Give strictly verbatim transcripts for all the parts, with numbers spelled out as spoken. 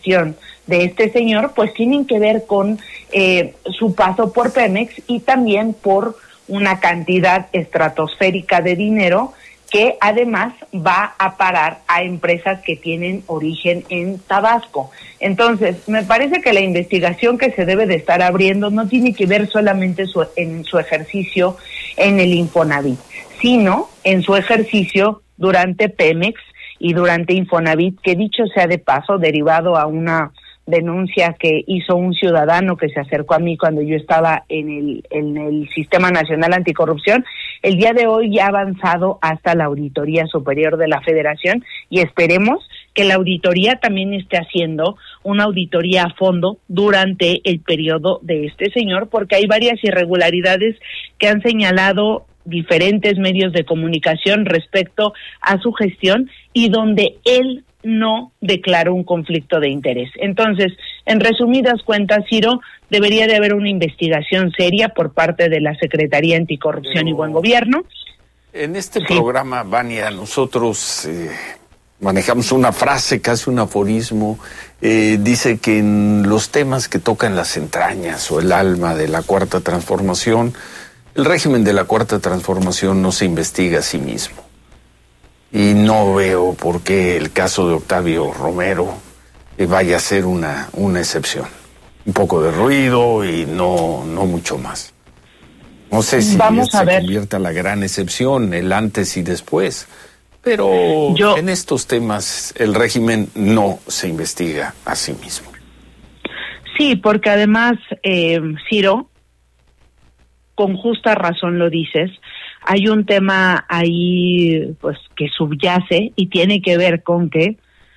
gestión de este señor, pues tienen que ver con eh, su paso por Pemex y también por una cantidad estratosférica de dinero que además va a parar a empresas que tienen origen en Tabasco. Entonces, me parece que la investigación que se debe de estar abriendo no tiene que ver solamente su, en su ejercicio en el Infonavit, sino en su ejercicio durante Pemex y durante Infonavit, que dicho sea de paso, derivado a una denuncia que hizo un ciudadano que se acercó a mí cuando yo estaba en el en el Sistema Nacional Anticorrupción, el día de hoy ya ha avanzado hasta la Auditoría Superior de la Federación y esperemos que la auditoría también esté haciendo una auditoría a fondo durante el periodo de este señor, porque hay varias irregularidades que han señalado diferentes medios de comunicación respecto a su gestión y donde él no declaró un conflicto de interés. Entonces, en resumidas cuentas, Ciro, debería de haber una investigación seria por parte de la Secretaría Anticorrupción Pero, y Buen Gobierno. En este sí. programa, Vania, nosotros eh, manejamos una frase, casi un aforismo, eh, dice que en los temas que tocan las entrañas o el alma de la Cuarta Transformación, el régimen de la Cuarta Transformación no se investiga a sí mismo. Y no veo por qué el caso de Octavio Romero eh, vaya a ser una, una excepción. Un poco de ruido y no, no mucho más. No sé si Vamos a se ver. convierta la gran excepción, el antes y después. Pero Yo... en estos temas el régimen no se investiga a sí mismo. Sí, porque además, eh, Ciro, con justa razón lo dices, hay un tema ahí pues que subyace y tiene que ver con que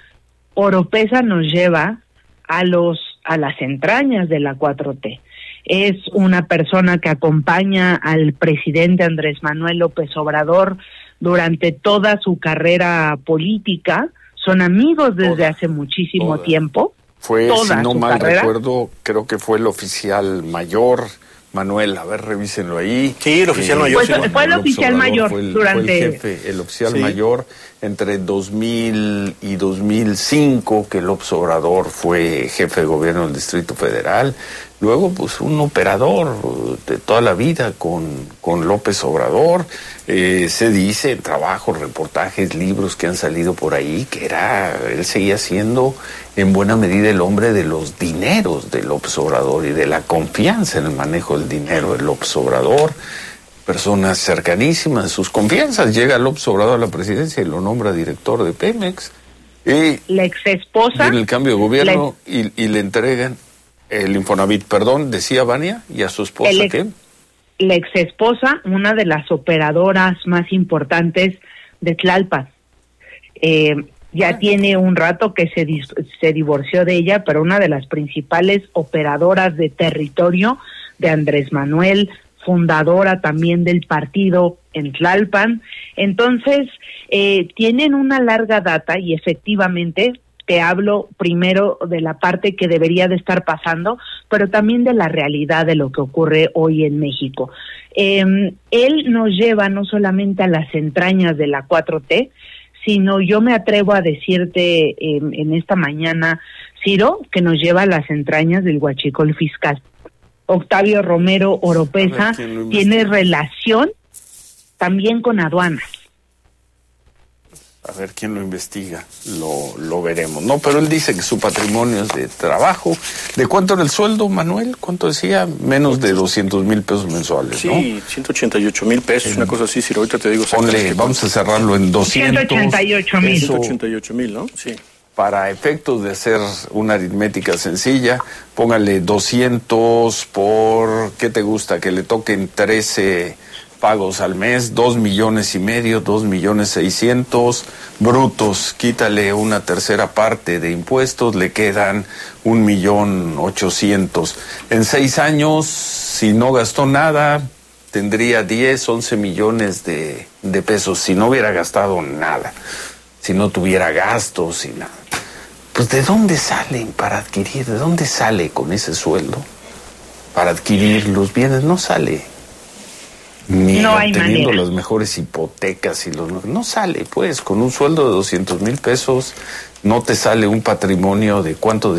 Oropesa nos lleva a los a las entrañas de la cuatro T. Es una persona que acompaña al presidente Andrés Manuel López Obrador durante toda su carrera política, son amigos desde toda, hace muchísimo toda. tiempo. Fue, si no mal carrera. recuerdo, creo que fue el oficial mayor. Manuel, a ver, revísenlo ahí. Sí, el oficial eh, mayor. Pues, sí, fue el oficial mayor fue el, durante... Fue el jefe, el oficial sí. mayor entre dos mil y dos mil cinco, que López Obrador fue jefe de gobierno del Distrito Federal. Luego, pues, un operador de toda la vida con, con López Obrador. Eh, se dice en trabajos, reportajes, libros que han salido por ahí, que era, él seguía siendo en buena medida el hombre de los dineros de López Obrador y de la confianza en el manejo del dinero de López Obrador. Personas cercanísimas de sus confianzas. Llega López Obrador a la presidencia y lo nombra director de Pemex. Y la exesposa. En el cambio de gobierno la... y, y le entregan el Infonavit, perdón, decía Vania, y a su esposa, ex, ¿qué? La exesposa, una de las operadoras más importantes de Tlalpan. Eh, ya ah. tiene un rato que se, se divorció de ella, pero una de las principales operadoras de territorio de Andrés Manuel, fundadora también del partido en Tlalpan. Entonces, eh, tienen una larga data y efectivamente... Te hablo primero de la parte que debería de estar pasando, pero también de la realidad de lo que ocurre hoy en México. Eh, él nos lleva no solamente a las entrañas de la cuatro T, sino yo me atrevo a decirte eh, en esta mañana, Ciro, que nos lleva a las entrañas del huachicol fiscal. Octavio Romero Oropesa tiene relación también con aduanas. A ver quién lo investiga, lo, lo veremos. No, pero él dice que su patrimonio es de trabajo. ¿De cuánto era el sueldo, Manuel? ¿Cuánto decía? Menos de doscientos mil pesos mensuales, sí, ¿no? Sí, ciento ochenta y ocho mil pesos, eh, una cosa así, si ahorita te digo... Ponle, vamos a cerrarlo en doscientos. ciento ochenta y ocho mil. ciento ochenta y ocho mil, ¿no? Sí. Para efectos de hacer una aritmética sencilla, póngale doscientos por, ¿qué te gusta? Que le toquen trece... pagos al mes, dos millones y medio, dos millones seiscientos, brutos, quítale una tercera parte de impuestos, le quedan un millón ochocientos. En seis años, si no gastó nada, tendría diez, once millones de, de pesos, si no hubiera gastado nada, si no tuviera gastos y nada. Pues, ¿de dónde salen para adquirir? ¿De dónde sale con ese sueldo para adquirir los bienes? No sale. Ni no hay obteniendo manera. Las mejores hipotecas y los no sale, pues, con un sueldo de doscientos mil pesos no te sale un patrimonio de cuánto